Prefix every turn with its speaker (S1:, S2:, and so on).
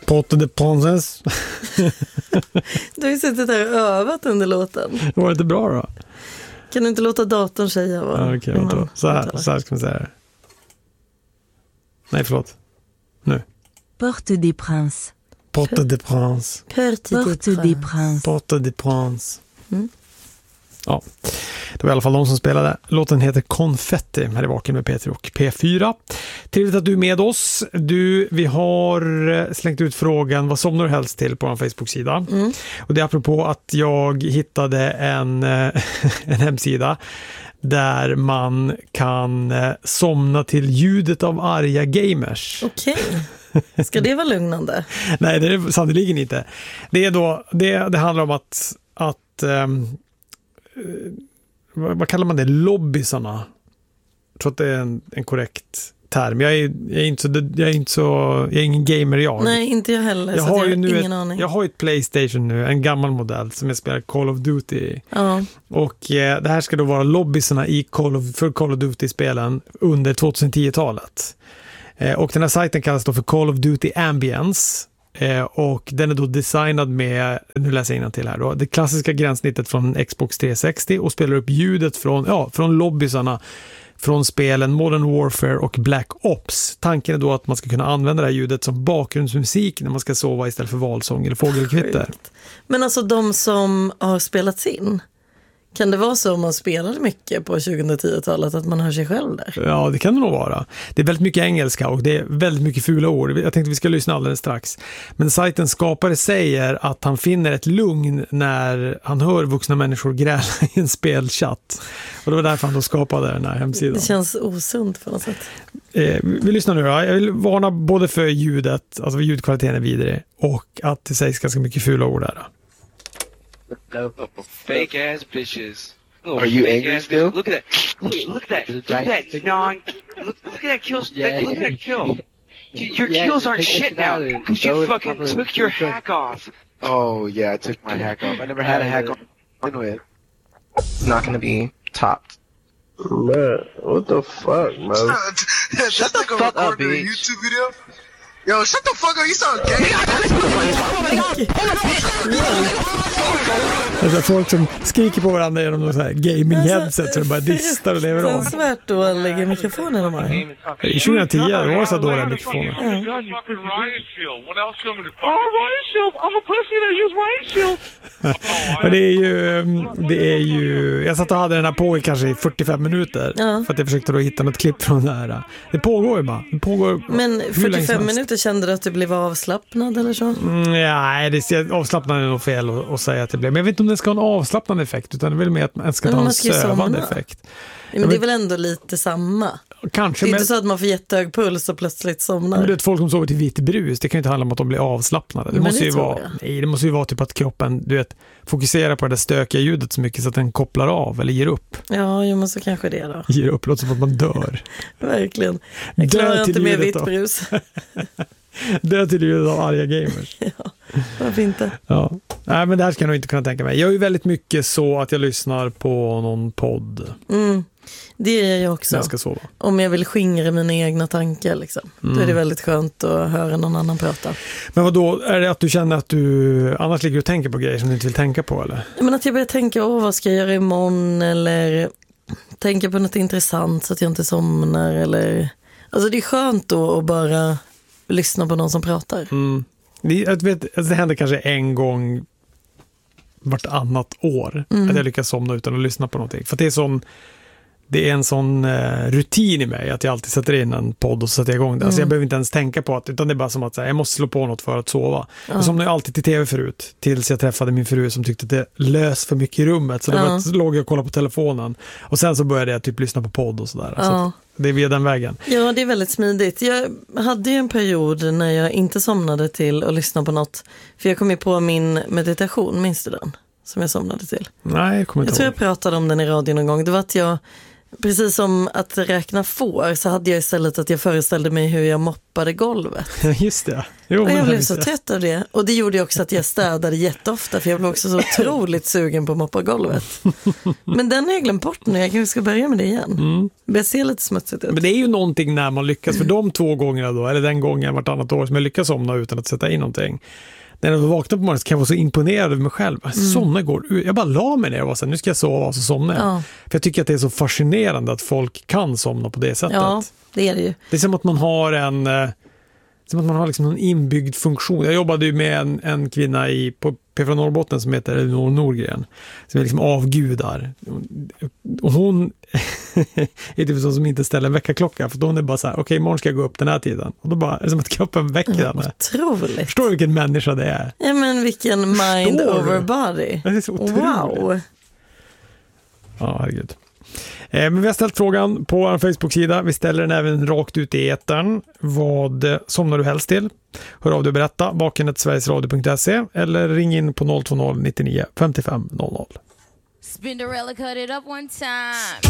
S1: Porte de Princes.
S2: Du har ju suttit där och övat under låten.
S1: Var det inte bra då?
S2: Kan du inte låta datorn säga vad?
S1: Okej, vänta. Så här ska man säga det. Nej, förlåt. Nu.
S3: Porte des Princes.
S1: Porte de Princes.
S3: Porte des Princes.
S1: Porte de Princes. Ja, det var i alla fall de som spelade. Låten heter Konfetti här i Vaken med Peter och P4. Trevligt att du är med oss. Vi har slängt ut frågan vad somnar du helst till på vår Facebook-sida. Och det är apropå att jag hittade en hemsida där man kan somna till ljudet av arga gamers.
S2: Okej. Ska det vara lugnande?
S1: Nej, det är det sannoliken inte. Det är då, det handlar om att vad kallar man det? Lobbysarna. Jag tror att det är en korrekt term. Jag är ingen gamer jag.
S2: Nej, inte jag heller. Jag har ingen aning.
S1: Jag har ett PlayStation nu, en gammal modell som jag spelar Call of Duty.
S2: Ja.
S1: Och det här ska då vara lobbysarna för Call of Duty-spelen under 2010-talet. Och den här sajten kallas då för Call of Duty Ambience. Och den är då designad med, nu läser jag innantill här då, det klassiska gränssnittet från Xbox 360 och spelar upp ljudet från lobbysarna från spelen Modern Warfare och Black Ops. Tanken är då att man ska kunna använda det här ljudet som bakgrundsmusik när man ska sova istället för valsång eller fågelkvitter.
S2: Men alltså de som har spelats in, kan det vara så om man spelade mycket på 2010-talet att man hör sig själv där?
S1: Ja, det kan det nog vara. Det är väldigt mycket engelska och det är väldigt mycket fula ord. Jag tänkte vi ska lyssna alldeles strax. Men sajtens skapare säger att han finner ett lugn när han hör vuxna människor gräla i en spelchatt. Och det var därför han då skapade den här hemsidan.
S2: Det känns osunt på något sätt.
S1: Vi lyssnar nu då. Jag vill varna både för ljudet, alltså ljudkvaliteten är vidrig, och att det sägs ganska mycket fula ord där.
S4: Fake ass bitches.
S5: Are you angry still?
S4: Look at that. Look at that. Look at that. Non. Look at that kill. Look at that kill. Your kills aren't shit now because you fucking took your hack off.
S5: Oh yeah, I took my hack off. I never had a hack on. Anyway,
S4: It's not gonna be topped.
S6: Man, what the fuck, man?
S4: Shut the fuck up, bitch.
S5: YouTube video. Yo, shut the fuck up! You sound gay.
S1: Alltså folk som skriker på varandra genom någon så här gaming-headset så de bara distar och lever om.
S2: Det är svärt dåliga mikrofoner de har.
S1: I 2010 det var så dåliga mikrofoner. Men det är ju jag satt och hade den här på i kanske 45 minuter för att jag försökte då hitta något klipp från det här. Det pågår ju bara. Det pågår.
S2: Men 45 minuter kände du att du blev avslappnad eller så?
S1: Nej, avslappnad är nog fel att säga att det blev. Men jag vet inte om det ska ha en avslappnande effekt utan det är väl mer att man ska ta en sövande effekt.
S2: Men det är väl ändå lite samma.
S1: Kanske,
S2: det är inte så att man får jättehög puls och plötsligt somnar.
S1: Men det är folk som sover till vitt brus. Det kan ju inte handla om att de blir avslappnade. Det måste ju vara typ att kroppen, du vet, fokuserar på det stökiga ljudet så mycket så att den kopplar av eller ger upp.
S2: Ja, men så kanske det då.
S1: Ger upp, låter som att man dör.
S2: Verkligen. Jag klarar inte med vitt brus.
S1: Dö till ljudet av arga gamers.
S2: Ja, varför inte?
S1: Ja. Nej, men det här ska jag nog inte kunna tänka mig. Jag är ju väldigt mycket så att jag lyssnar på någon podd.
S2: Det är jag också.
S1: Jag ska sova.
S2: Om jag vill skingra mina egna tankar liksom. Då är det väldigt skönt att höra någon annan prata.
S1: Men vad då? Är det att du känner att du annars ligger och tänker på grejer som du inte vill tänka på eller?
S2: Men att jag börjar tänka, vad ska jag göra imorgon? Eller tänka på något intressant så att jag inte somnar. Eller alltså det är skönt då att bara lyssna på någon som pratar.
S1: Det händer kanske en gång vartannat år att jag lyckas somna utan att lyssna på någonting. För att det är en sån rutin i mig att jag alltid sätter in en podd och sätter igång det. Alltså jag behöver inte ens tänka på att, utan det är bara som att jag måste slå på något för att sova. Jag somnade alltid till tv förut tills jag träffade min fru som tyckte att det lös för mycket i rummet. Så då låg jag och kollade på telefonen och sen så började jag typ lyssna på podd och sådär. Så det är via den vägen.
S2: Ja, det är väldigt smidigt. Jag hade ju en period när jag inte somnade till att lyssna på något. För jag kom ju på min meditation, minns du den? Som jag somnade till.
S1: Nej, jag kommer inte ihåg.
S2: Jag tror jag pratade om den i radio någon gång. Det var att jag Precis som att räkna får så hade jag istället att jag föreställde mig hur jag moppade golvet.
S1: Just det. Jo,
S2: och
S1: men
S2: jag blev
S1: just
S2: så
S1: det.
S2: trött av det. Och det gjorde också att jag städade jätteofta för jag blev också så otroligt sugen på att moppa golvet. Men den har jag glömt bort nu, jag kanske ska börja med det igen. Det ser lite smutsigt ut.
S1: Men det är ju någonting när man lyckas, för de 2 gångerna då, eller den gången vartannat år som jag lyckas somna utan att sätta in någonting. När jag vaknar på morgonen så kan jag vara så imponerad över mig själv. Somna går. Jag bara la mig ner och var så här, nu ska jag sova och så somnar jag.
S2: Ja.
S1: För jag tycker att det är så fascinerande att folk kan somna på det sättet.
S2: Ja, det är det ju.
S1: Det är som att man har liksom en inbyggd funktion. Jag jobbade ju med en kvinna på P4 Norrbotten som heter Elinor Norgren, som är liksom avgudar. Och hon är typ så som inte ställer en väckarklocka, för då hon är bara så här, okej, imorgon ska jag gå upp den här tiden. Och då bara är det som att kroppen väcker henne.
S2: Otroligt.
S1: Förstår du vilken människa det är?
S2: Ja, men vilken mind
S1: Förstår du?
S2: over body.
S1: Det är så otroligt.
S2: Wow.
S1: Ja, herregud. Men vi har ställt frågan på vår Facebook-sida. Vi ställer den även rakt ut i etern. Vad somnar du helst till? Hör av dig och berätta. vaken@sverigesradio.se eller ring in på 020 99 55 00.
S7: Spinderella cut it up one time.